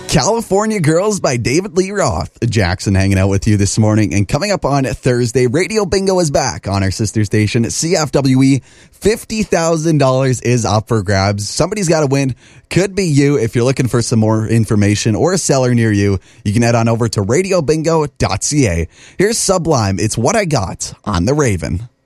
California Girls by David Lee Roth. Jackson hanging out with you this morning. And coming up on Thursday, Radio Bingo is back on our sister station, CFWE. $50,000 is up for grabs. Somebody's got to win. Could be you. If you're looking for some more information or a seller near you, you can head on over to radiobingo.ca. Here's Sublime. It's What I Got on The Raven.